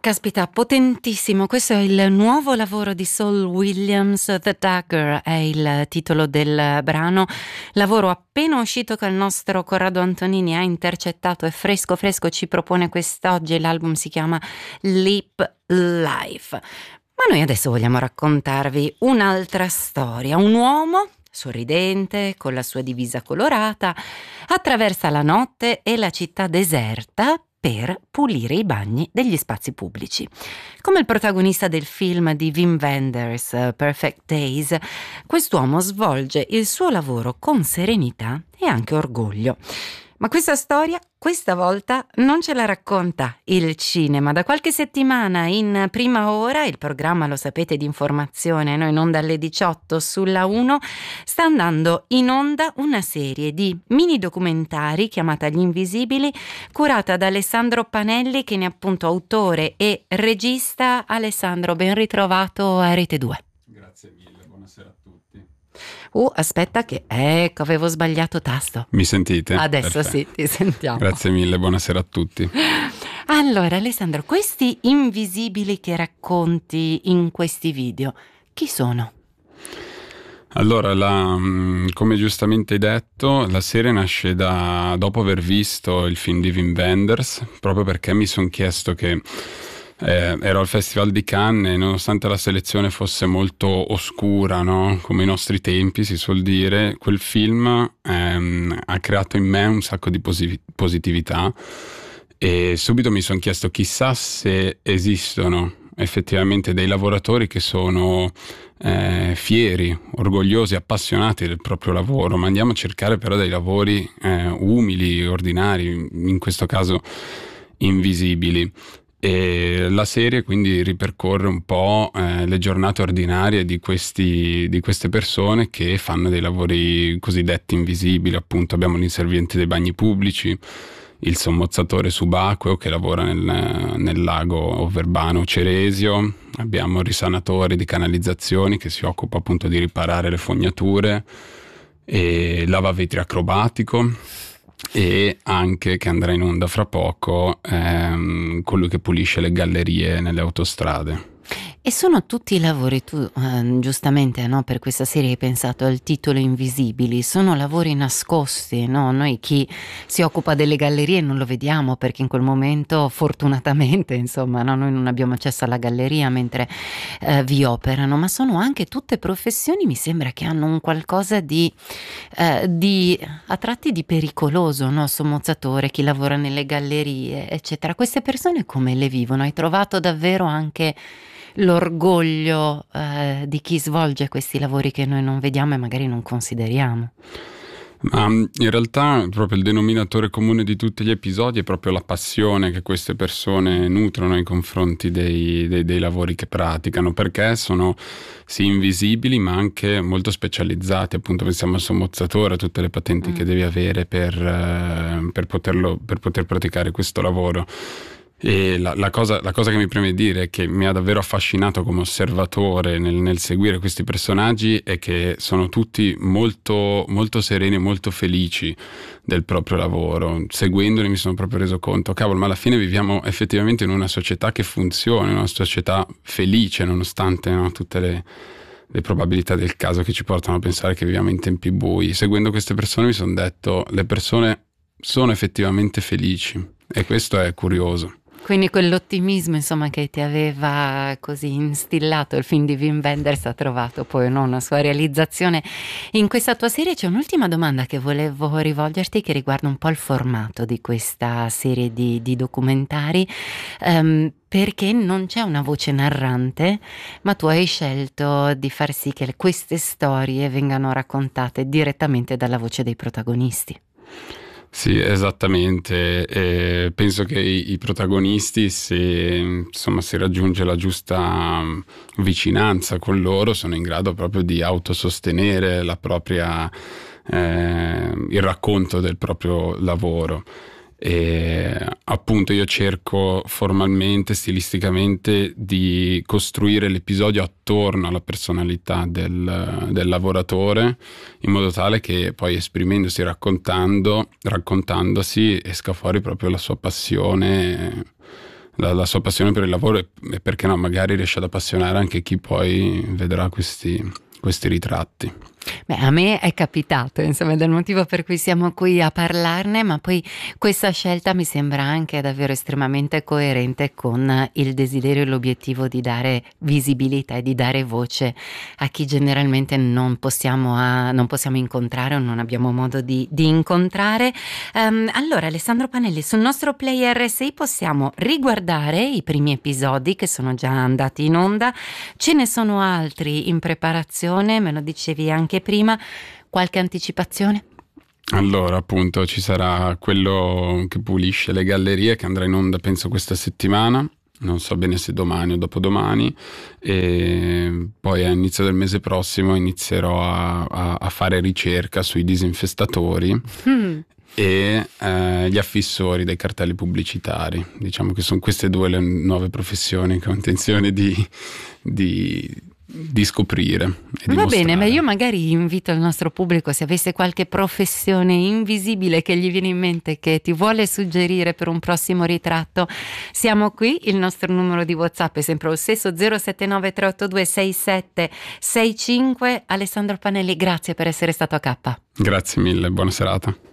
Caspita, potentissimo. Questo è il nuovo lavoro di Saul Williams, The Dagger è il titolo del brano, lavoro appena uscito che il nostro Corrado Antonini ha intercettato e fresco ci propone quest'oggi. L'album si chiama Leap Life. Ma noi adesso vogliamo raccontarvi un'altra storia. Un uomo sorridente, con la sua divisa colorata, attraversa la notte e la città deserta per pulire i bagni degli spazi pubblici. Come il protagonista del film di Wim Wenders, Perfect Days, quest'uomo svolge il suo lavoro con serenità e anche orgoglio. Ma questa storia, questa volta, non ce la racconta il cinema. Da qualche settimana in Prima Ora, il programma, lo sapete, di informazione, noi in onda alle 18 sulla 1, sta andando in onda una serie di mini documentari chiamata Gli Invisibili, curata da Alessandro Panelli, che ne è appunto autore e regista. Alessandro, ben ritrovato a Rete 2. Grazie mille, buonasera a tutti. Aspetta che, ecco, avevo sbagliato tasto. Mi sentite? Adesso Perfetto. sì, ti sentiamo. Grazie mille, buonasera a tutti. Allora, Alessandro, questi invisibili che racconti in questi video, chi sono? Allora, come giustamente hai detto, la serie nasce dopo aver visto il film di Wim Wenders, proprio perché mi sono chiesto che ero al Festival di Cannes e nonostante la selezione fosse molto oscura, no? Come i nostri tempi si suol dire, quel film ha creato in me un sacco di positività e subito mi sono chiesto chissà se esistono effettivamente dei lavoratori che sono fieri, orgogliosi, appassionati del proprio lavoro, ma andiamo a cercare però dei lavori umili, ordinari, in questo caso invisibili. E la serie quindi ripercorre un po' le giornate ordinarie di queste persone che fanno dei lavori cosiddetti invisibili. Appunto abbiamo l'inserviente dei bagni pubblici, il sommozzatore subacqueo che lavora nel lago Verbano Ceresio, abbiamo il risanatore di canalizzazioni che si occupa appunto di riparare le fognature, e lavavetri acrobatico, e anche, che andrà in onda fra poco, colui che pulisce le gallerie nelle autostrade. E sono tutti i lavori, tu giustamente, no, per questa serie hai pensato al titolo Invisibili, sono lavori nascosti, no? Noi chi si occupa delle gallerie non lo vediamo perché in quel momento fortunatamente insomma, no, noi non abbiamo accesso alla galleria mentre vi operano, ma sono anche tutte professioni, mi sembra, che hanno un qualcosa di a tratti di pericoloso, no? Sommozzatore, chi lavora nelle gallerie eccetera. Queste persone come le vivono? Hai trovato davvero anche l'orgoglio di chi svolge questi lavori che noi non vediamo e magari non consideriamo? Ma in realtà proprio il denominatore comune di tutti gli episodi è proprio la passione che queste persone nutrono nei confronti dei lavori che praticano, perché sono sì invisibili ma anche molto specializzati. Appunto pensiamo al sommozzatore, a tutte le patenti che devi avere per poter praticare questo lavoro. E la cosa che mi preme dire è che mi ha davvero affascinato come osservatore nel seguire questi personaggi è che sono tutti molto, molto sereni e molto felici del proprio lavoro. Seguendoli mi sono proprio reso conto, cavolo, ma alla fine viviamo effettivamente in una società che funziona, in una società felice, nonostante, no, tutte le probabilità del caso che ci portano a pensare che viviamo in tempi bui. Seguendo queste persone mi sono detto, le persone sono effettivamente felici e questo è curioso. Quindi quell'ottimismo, insomma, che ti aveva così instillato il film di Wim Wenders ha trovato poi, no, una sua realizzazione in questa tua serie. C'è un'ultima domanda che volevo rivolgerti che riguarda un po' il formato di questa serie di documentari, perché non c'è una voce narrante, ma tu hai scelto di far sì che queste storie vengano raccontate direttamente dalla voce dei protagonisti. Sì, esattamente. Penso che i protagonisti, se si raggiunge la giusta vicinanza con loro, sono in grado proprio di autosostenere la propria, il racconto del proprio lavoro. E appunto io cerco formalmente, stilisticamente, di costruire l'episodio attorno alla personalità del lavoratore, in modo tale che poi, esprimendosi, raccontandosi, esca fuori proprio la sua passione la sua passione per il lavoro e perché no, magari riesce ad appassionare anche chi poi vedrà questi ritratti. Beh, a me è capitato, insomma, del motivo per cui siamo qui a parlarne, ma poi questa scelta mi sembra anche davvero estremamente coerente con il desiderio e l'obiettivo di dare visibilità e di dare voce a chi generalmente non possiamo incontrare o non abbiamo modo di incontrare. Allora, Alessandro Panelli, sul nostro Play RSI possiamo riguardare i primi episodi che sono già andati in onda, ce ne sono altri in preparazione, me lo dicevi anche prima, qualche anticipazione? Allora, appunto, ci sarà quello che pulisce le gallerie, che andrà in onda penso questa settimana, non so bene se domani o dopodomani, e poi all'inizio del mese prossimo inizierò a fare ricerca sui disinfestatori e gli affissori dei cartelli pubblicitari. Diciamo che sono queste due le nuove professioni che ho intenzione di scoprire e di Va mostrare. bene, ma io magari invito il nostro pubblico, se avesse qualche professione invisibile che gli viene in mente, che ti vuole suggerire per un prossimo ritratto, siamo qui, il nostro numero di WhatsApp è sempre lo stesso, 079 382 6765. Alessandro Panelli, grazie per essere stato a K. Grazie mille, buona serata.